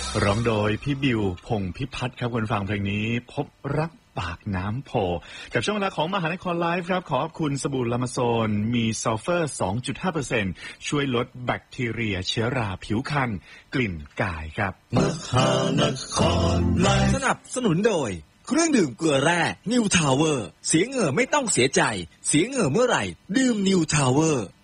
ร้องโดยพี่บิวพงษ์พิพัฒน์ครับคนฟังเพลงนี้พบรักปากน้ำโพกับช่วงเวลาของมหานครไลฟ์ครับขอบคุณสบู่ลามาโซนมีซัลเฟอร์ 2.5% ช่วยลดแบคทีเรียเชื้อราผิวคันกลิ่นกายครับมหานครไลฟ์สนับสนุนโดยเครื่องดื่มเกลือแร่นิวทาวเวอร์เสียเหงื่อไม่ต้องเสียใจเสียเหงื่อเมื่อไหร่ดื่มนิวทาวเวอร์